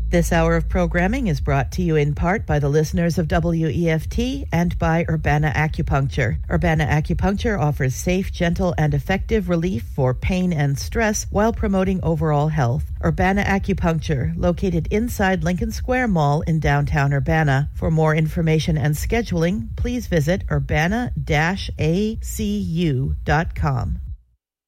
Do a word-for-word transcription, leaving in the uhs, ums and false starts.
This hour of programming is brought to you in part by the listeners of W E F T and by Urbana Acupuncture. Urbana Acupuncture offers safe, gentle, and effective relief for pain and stress while promoting overall health. Urbana Acupuncture, located inside Lincoln Square Mall in downtown Urbana. For more information and scheduling, please visit urbana dash a c u dot com.